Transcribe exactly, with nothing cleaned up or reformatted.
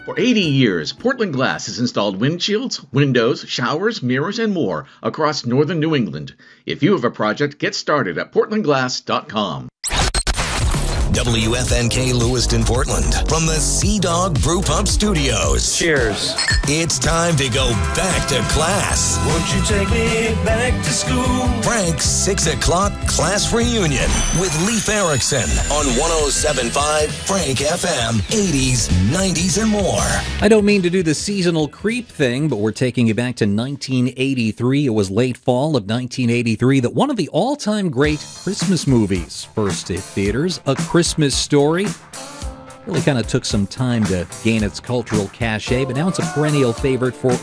For eighty years, Portland Glass has installed windshields, windows, showers, mirrors, and more across northern New England. If you have a project, get started at portland glass dot com. W F N K Lewiston, Portland, from the Sea Dog Brew Pub Studios. Cheers. It's time to go back to class. Won't you take me back to school? Frank's six o'clock class reunion with Leif Erikson on one oh seven point five Frank F M, eighties, nineties, and more. I don't mean to do the seasonal creep thing, but we're taking you back to nineteen eighty-three. It was late fall of nineteen eighty-three that one of the all-time great Christmas movies first hit theaters, A Christmas Story. Really kind of took some time to gain its cultural cachet, but now it's a perennial favorite for